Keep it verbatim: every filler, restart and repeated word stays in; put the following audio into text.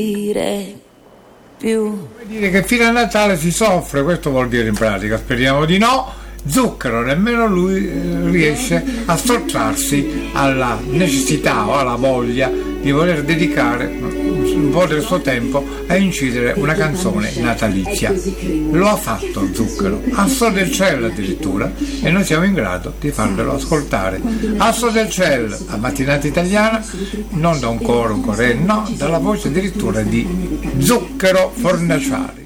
più. Vuol dire che fino a Natale si soffre, questo vuol dire in pratica, speriamo di no. Zucchero, nemmeno lui riesce a sottrarsi alla necessità o alla voglia di voler dedicare un po' del suo tempo a incidere una canzone natalizia. Lo ha fatto Zucchero, Asso del Cielo addirittura, e noi siamo in grado di farvelo ascoltare. Asso del Cielo, a mattinata italiana, non da un coro, un corello, no, dalla voce addirittura di Zucchero Fornaciari.